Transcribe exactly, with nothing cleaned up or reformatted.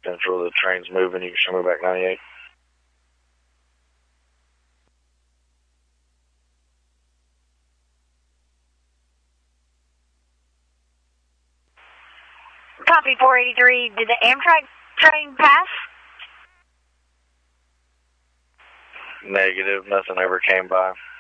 Central, the train's moving. You can show me back ninety-eight. Copy four eighty-three. Did the Amtrak train pass? Negative. Nothing ever came by.